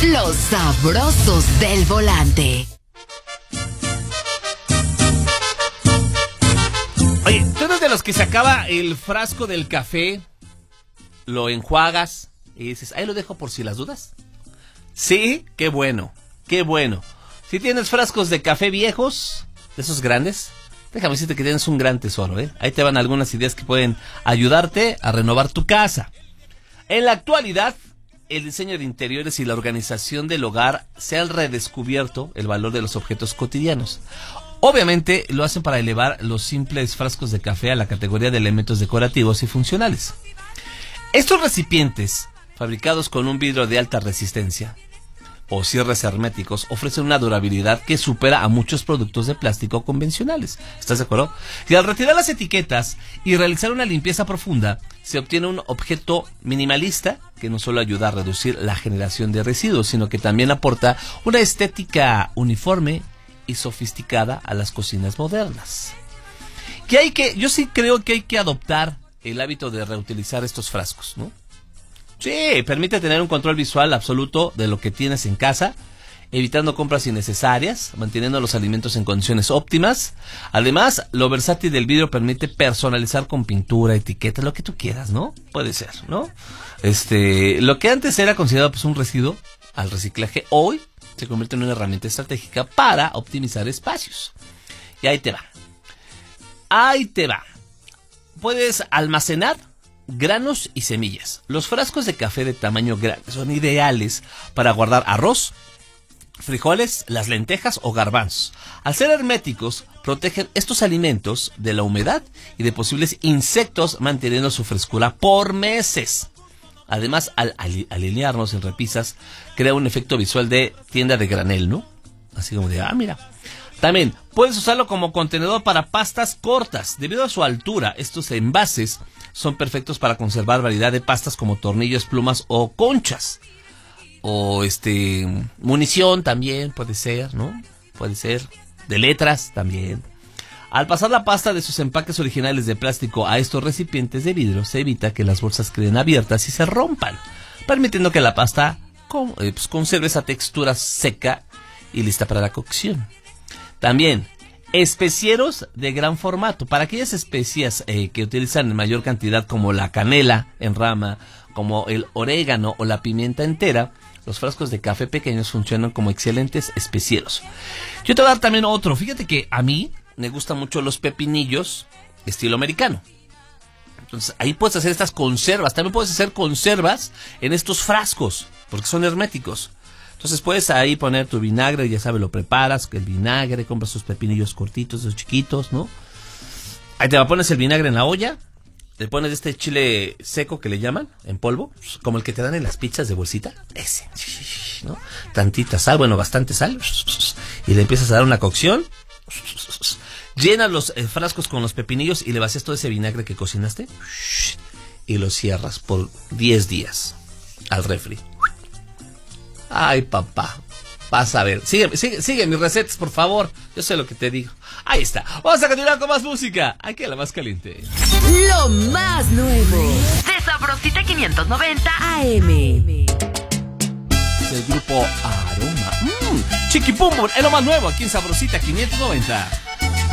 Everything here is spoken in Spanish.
Los sabrosos del volante. Oye, ¿tú eres de los que se acaba el frasco del café, lo enjuagas y dices, ahí lo dejo por si las dudas? Sí, qué bueno, qué bueno. Si tienes frascos de café viejos, de esos grandes, déjame decirte que tienes un gran tesoro, ¿eh? Ahí te van algunas ideas que pueden ayudarte a renovar tu casa. En la actualidad, el diseño de interiores y la organización del hogar se han redescubierto el valor de los objetos cotidianos. Obviamente lo hacen para elevar los simples frascos de café a la categoría de elementos decorativos y funcionales. Estos recipientes, fabricados con un vidrio de alta resistencia o cierres herméticos, ofrecen una durabilidad que supera a muchos productos de plástico convencionales. ¿Estás de acuerdo? Y al retirar las etiquetas y realizar una limpieza profunda, se obtiene un objeto minimalista que no solo ayuda a reducir la generación de residuos, sino que también aporta una estética uniforme y sofisticada a las cocinas modernas. Yo sí creo que hay que adoptar el hábito de reutilizar estos frascos, ¿no? Sí, permite tener un control visual absoluto de lo que tienes en casa, evitando compras innecesarias, manteniendo los alimentos en condiciones óptimas. Además, lo versátil del vidrio permite personalizar con pintura, etiqueta, lo que tú quieras, ¿no? Puede ser, ¿no? Lo que antes era considerado pues un residuo al reciclaje, hoy se convierte en una herramienta estratégica para optimizar espacios. Y ahí te va. Ahí te va. Puedes almacenar granos y semillas. Los frascos de café de tamaño grande son ideales para guardar arroz, frijoles, las lentejas o garbanzos. Al ser herméticos, protegen estos alimentos de la humedad y de posibles insectos, manteniendo su frescura por meses. Además, al alinearnos en repisas, crea un efecto visual de tienda de granel, ¿no? Así como de, mira. También puedes usarlo como contenedor para pastas cortas. Debido a su altura, estos envases son perfectos para conservar variedad de pastas como tornillos, plumas o conchas. O munición también puede ser, ¿no? Puede ser. De letras también. Al pasar la pasta de sus empaques originales de plástico a estos recipientes de vidrio, se evita que las bolsas queden abiertas y se rompan, permitiendo que la pasta conserve esa textura seca y lista para la cocción. También, especieros de gran formato. Para aquellas especias que utilizan en mayor cantidad, como la canela en rama, como el orégano o la pimienta entera, los frascos de café pequeños funcionan como excelentes especieros. Yo te voy a dar también otro. Fíjate que a mí me gustan mucho los pepinillos estilo americano. Entonces ahí puedes hacer estas conservas. También puedes hacer conservas en estos frascos, porque son herméticos. Entonces puedes ahí poner tu vinagre, ya sabes, lo preparas, el vinagre, compras tus pepinillos cortitos, esos chiquitos, ¿no? Ahí te pones el vinagre en la olla, le pones este chile seco que le llaman, en polvo, como el que te dan en las pizzas de bolsita, ese, ¿no? Tantita sal, bueno, bastante sal, y le empiezas a dar una cocción, llenas los frascos con los pepinillos y le vacías todo ese vinagre que cocinaste, y lo cierras por 10 días al refri. Ay, papá, vas a ver. Sigue mis recetas, por favor. Yo sé lo que te digo. Ahí está. Vamos a continuar con más música. Aquí a la más caliente. Lo más nuevo de Sabrosita 590 AM. El grupo Aroma. Chiqui Pum Pum es lo más nuevo aquí en Sabrosita 590.